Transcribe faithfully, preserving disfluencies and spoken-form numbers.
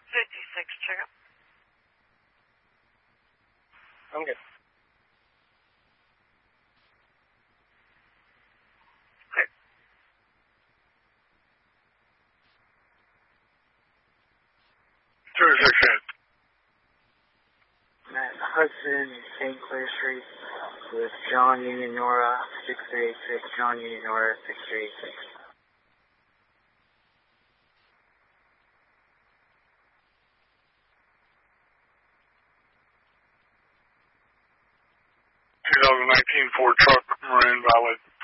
fifty-six, check up. I'm good. Okay. thirty-six in. Matt Hudson, Saint Clair Street with John Union Nora, six three eight six, John Union Nora, six three eight six. twenty nineteen Ford truck, Marin, valid.